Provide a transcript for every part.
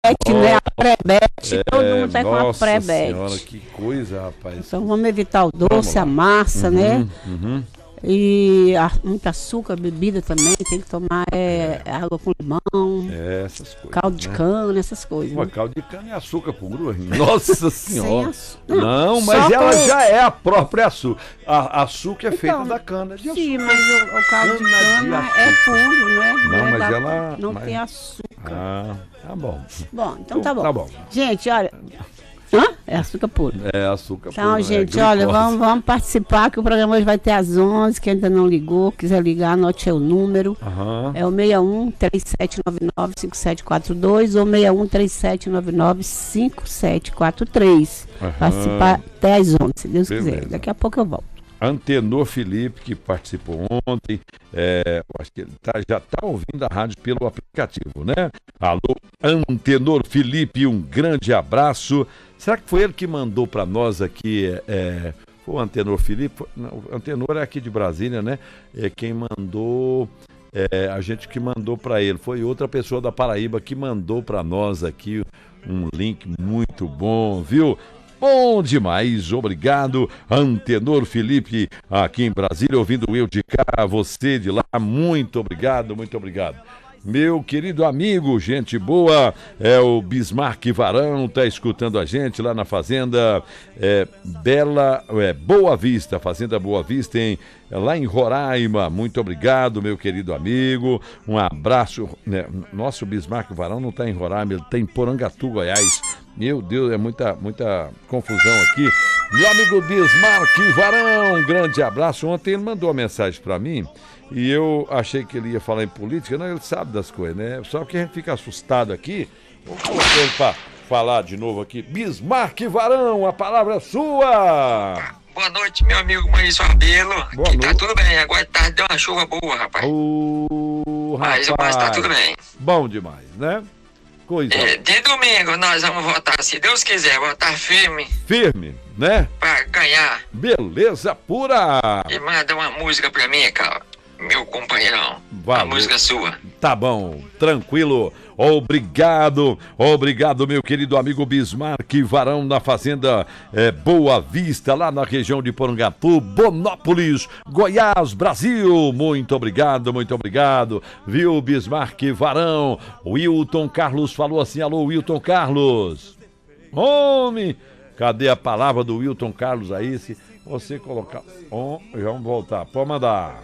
né? A pré-bete, todo mundo tá com a Nossa pré-bete. senhora, que coisa, rapaz. Então vamos evitar o doce, a massa, né? E muito açúcar, bebida também, tem que tomar água com limão, Essas coisas. caldo de cana, essas coisas. Uma Né? caldo de cana é açúcar puro. Nossa senhora. açúcar. Não, Só mas ela com- já é a própria açúcar. A açúcar é feita Então, da cana de açúcar. Sim, mas o caldo de Cana de cana açúcar. é puro, né? Não, é mas ela- Não mas- tem açúcar. Ah, tá bom. Bom, então tá bom. Tá bom. Gente, olha. Hã? É açúcar puro. É açúcar Então, puro. gente, é olha, glicose. vamos participar, que o programa hoje vai ter às 11, quem ainda não ligou, quiser ligar, anote aí o número. Aham. É o 61-3799-5742 ou 61-3799-5743. Aham. Participar até às 11, se Deus quiser. Beleza. Daqui a pouco eu volto. Antenor Felipe, que participou ontem, eu acho que ele já está ouvindo a rádio pelo aplicativo, né? Alô, Antenor Felipe, um grande abraço. Será que foi ele que mandou para nós aqui, foi o Antenor Felipe? Não, o Antenor é aqui de Brasília, né? É quem mandou, a gente que mandou para ele. Foi outra pessoa da Paraíba que mandou para nós aqui um link muito bom, viu? Bom demais, obrigado, Antenor Felipe, aqui em Brasília, ouvindo eu de cá, você de lá, muito obrigado, muito obrigado. Meu querido amigo, gente boa, é o Bismarck Varão, tá escutando a gente lá na Fazenda Boa Vista, Fazenda Boa Vista, lá em Roraima. Muito obrigado, meu querido amigo, um abraço. Nosso Bismarck Varão não está em Roraima, ele está em Porangatu, Goiás. Meu Deus, é muita confusão aqui. Meu amigo Bismarck Varão, um grande abraço. Ontem ele mandou uma mensagem para mim e eu achei que ele ia falar em política. Não, ele sabe das coisas, né? Só que a gente fica assustado aqui. Vou colocar ele para falar de novo aqui. Bismarck Varão, a palavra é sua! Boa noite, meu amigo Maurício Rabelo. Boa Aqui tá noite. tudo bem, agora de tarde deu uma chuva boa, rapaz. Mas tá tudo bem. Bom demais, né? Coisa De domingo nós vamos votar, se Deus quiser, votar firme firme, né? pra ganhar. Beleza pura! E manda uma música pra mim, cara, meu companheirão. Valeu. Uma música sua. Tá bom, tranquilo. Obrigado, meu querido amigo Bismarck Varão, na Fazenda Boa Vista, lá na região de Porangatu, Bonópolis, Goiás, Brasil. Muito obrigado. Viu, Bismarck Varão? O Wilton Carlos falou assim, alô, Wilton Carlos. Homem, cadê a palavra do Wilton Carlos aí? Se você colocar... vamos voltar, pode mandar.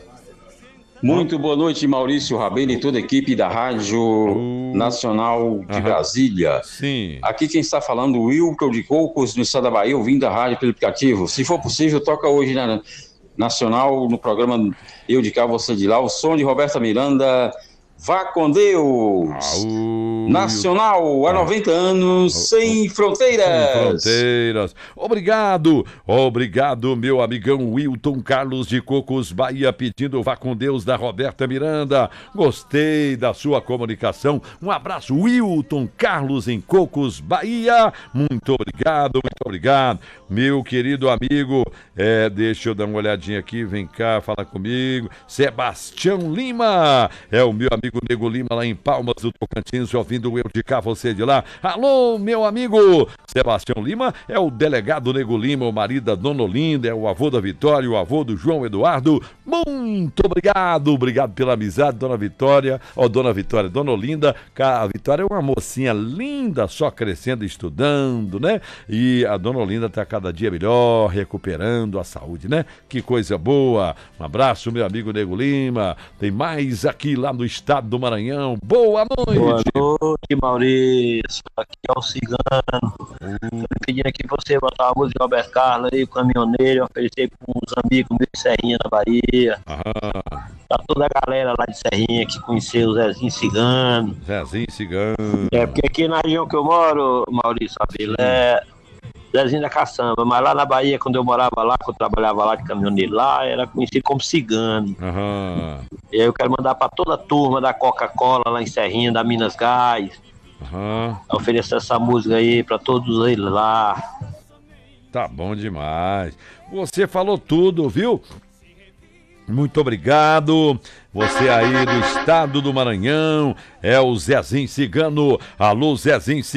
Muito boa noite, Maurício Rabelo e toda a equipe da Rádio Nacional de Brasília. Sim. Aqui quem está falando, Wilton de Cocos, no estado da Bahia, ouvindo a rádio pelo aplicativo. Se for possível, toca hoje na Nacional, no programa Eu de Cá, Você de Lá, o som de Roberta Miranda, Vá com Deus. Nacional, há 90 anos, sem fronteiras. Obrigado, meu amigão Wilton Carlos de Cocos, Bahia, pedindo Vá com Deus da Roberta Miranda. Gostei da sua comunicação. Um abraço, Wilton Carlos em Cocos, Bahia. Muito obrigado. Meu querido amigo, deixa eu dar uma olhadinha aqui, vem cá, fala comigo. Sebastião Lima, é o meu amigo Nego Lima, lá em Palmas do Tocantins, ouvindo eu de cá, você de lá. Alô, meu amigo Sebastião Lima, é o delegado Nego Lima, o marido da Dona Olinda, é o avô da Vitória, o avô do João Eduardo. Muito obrigado pela amizade, Dona Vitória, Dona Olinda. A Vitória é uma mocinha linda, só crescendo e estudando, né? E a Dona Olinda tá cada dia melhor, recuperando a saúde, né? Que coisa boa. Um abraço, meu amigo Nego Lima. Tem mais aqui lá no estado do Maranhão. Boa noite. Boa noite, Maurício. Aqui é o Cigano. Tô pedindo aqui pra você botar uma música de Roberto Carlos aí, o caminhoneiro, oferecer com uns amigos meus de Serrinha, na Bahia. Pra toda a galera lá de Serrinha que conheceu o Zezinho Cigano. Porque aqui na região que eu moro, Maurício Rabelo, é Zezinho da Caçamba, mas lá na Bahia, quando eu morava lá, que eu trabalhava lá de caminhoneiro lá, era conhecido como Cigano. E aí eu quero mandar pra toda a turma da Coca-Cola lá em Serrinha, da Minas Gás. Oferecer essa música aí pra todos eles lá. Tá bom demais. Você falou tudo, viu? Muito obrigado. Você aí do estado do Maranhão, é o Zezinho Cigano. Alô, Zezinho Cigano.